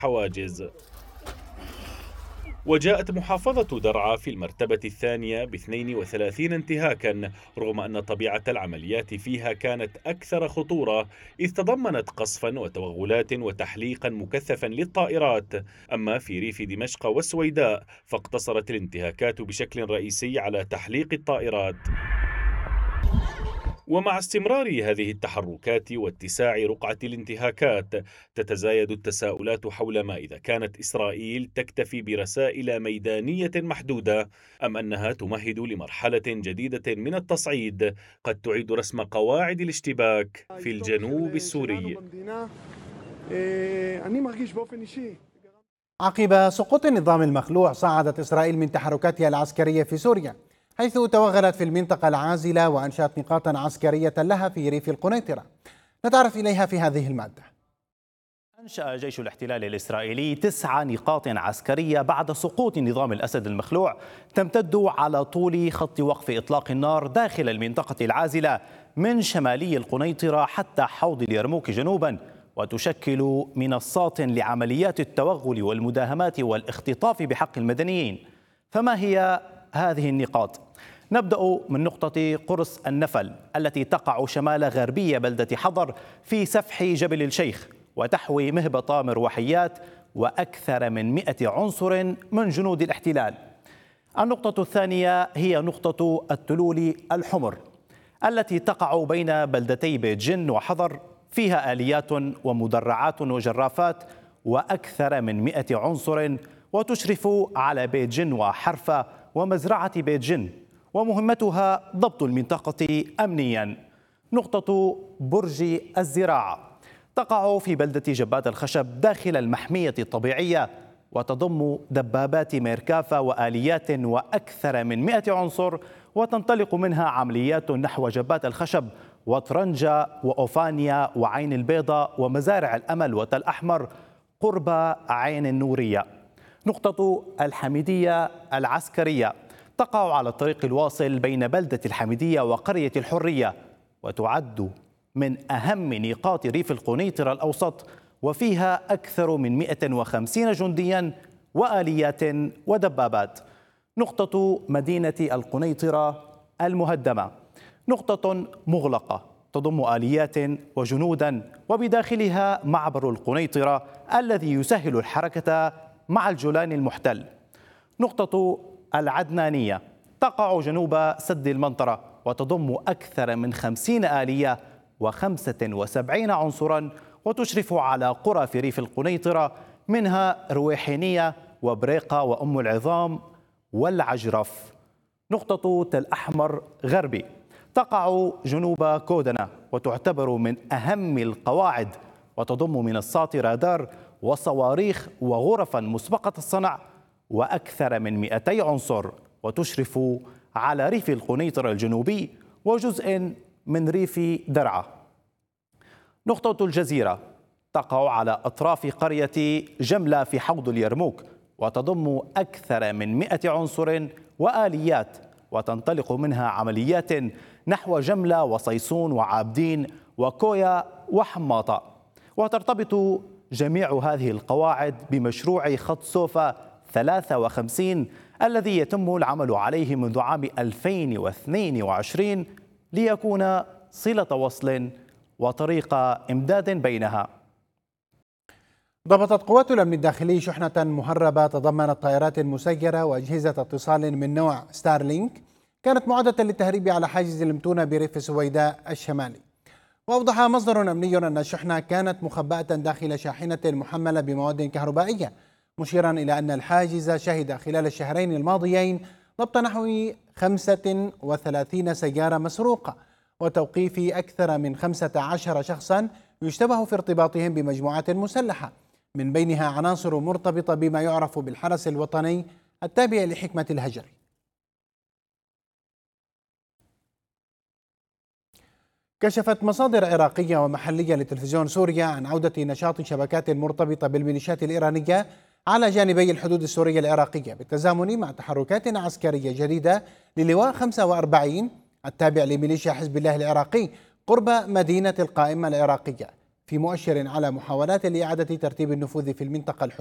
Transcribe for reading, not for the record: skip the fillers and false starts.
حواجز. وجاءت محافظة درعا في المرتبة الثانية ب32 انتهاكا، رغم أن طبيعة العمليات فيها كانت أكثر خطورة، إذ تضمنت قصفا وتوغلات وتحليقا مكثفا للطائرات. أما في ريف دمشق والسويداء فاقتصرت الانتهاكات بشكل رئيسي على تحليق الطائرات. ومع استمرار هذه التحركات واتساع رقعة الانتهاكات، تتزايد التساؤلات حول ما إذا كانت إسرائيل تكتفي برسائل ميدانية محدودة، أم أنها تمهد لمرحلة جديدة من التصعيد قد تعيد رسم قواعد الاشتباك في الجنوب السوري. عقب سقوط النظام المخلوع صعدت إسرائيل من تحركاتها العسكرية في سوريا، حيث توغلت في المنطقة العازلة وأنشأت نقاطا عسكرية لها في ريف القنيطرة. نتعرف إليها في هذه المادة. أنشأ جيش الاحتلال الإسرائيلي 9 نقاط عسكرية بعد سقوط نظام الأسد المخلوع، تمتد على طول خط وقف إطلاق النار داخل المنطقة العازلة من شمالي القنيطرة حتى حوض اليرموك جنوبا، وتشكل منصات لعمليات التوغل والمداهمات والاختطاف بحق المدنيين. فما هي هذه النقاط؟ نبدأ من نقطة قرص النفل التي تقع شمال غربية بلدة حضر في سفح جبل الشيخ، وتحوي مهبط مروحيات وأكثر من 100 عنصر من جنود الاحتلال. النقطة الثانية هي نقطة التلول الحمر التي تقع بين بلدتي بيت جن وحضر، فيها آليات ومدرعات وجرافات وأكثر من 100 عنصر، وتشرف على بيت جن وحرفة ومزرعة بيت جن، ومهمتها ضبط المنطقة أمنيا. نقطة برج الزراعة تقع في بلدة جبات الخشب داخل المحمية الطبيعية، وتضم دبابات ميركافا وآليات وأكثر من 100 عنصر، وتنطلق منها عمليات نحو جبات الخشب وطرنجة وأوفانيا وعين البيضاء ومزارع الأمل وتل أحمر قرب عين النورية. نقطة الحميدية العسكرية تقع على الطريق الواصل بين بلدة الحميدية وقرية الحرية، وتعد من أهم نقاط ريف القنيطرة الأوسط، وفيها أكثر من 150 جنديا وآليات ودبابات. نقطة مدينة القنيطرة المهدمة نقطة مغلقة تضم آليات وجنودا، وبداخلها معبر القنيطرة الذي يسهل الحركة مع الجولان المحتل. نقطة العدنانية تقع جنوب سد المنطرة، وتضم أكثر من 50 آلية و75 عنصرا، وتشرف على قرى في ريف القنيطرة منها رويحينية وبريقة وأم العظام والعجرف. نقطة تل أحمر غربي تقع جنوب كودنة، وتعتبر من أهم القواعد، وتضم منصات رادار وصواريخ وغرفا مسبقة الصنع وأكثر من 200 عنصر، وتشرف على ريف القنيطرة الجنوبي وجزء من ريف درعا. نقطة الجزيرة تقع على أطراف قرية جملة في حوض اليرموك، وتضم أكثر من 100 عنصر وآليات، وتنطلق منها عمليات نحو جملة وصيصون وعابدين وكويا وحماطة. وترتبط جميع هذه القواعد بمشروع خط سوفا 53 الذي يتم العمل عليه منذ عام 2022 ليكون صلة وصل وطريق إمداد بينها. ضبطت قوات الأمن الداخلي شحنة مهربة تضمنت طائرات مسيرة وأجهزة اتصال من نوع ستارلينك، كانت معدة للتهريب على حاجز المتونة بريف السويداء الشمالي. وأوضح مصدر أمني أن الشحنة كانت مخبأة داخل شاحنة محملة بمواد كهربائية، مشيرا إلى أن الحاجز شهد خلال الشهرين الماضيين ضبط نحو 35 سيارة مسروقة، وتوقيف أكثر من 15 شخصا يشتبه في ارتباطهم بمجموعات مسلحة، من بينها عناصر مرتبطة بما يعرف بالحرس الوطني التابع لحكمة الهجر. كشفت مصادر عراقية ومحلية لتلفزيون سوريا عن عودة نشاط شبكات مرتبطة بالميليشيات الإيرانية على جانبي الحدود السورية العراقية، بالتزامن مع تحركات عسكرية جديدة للواء 45 التابع لميليشيا حزب الله العراقي قرب مدينة القائمة العراقية في مؤشر على محاولات لإعادة ترتيب النفوذ في المنطقة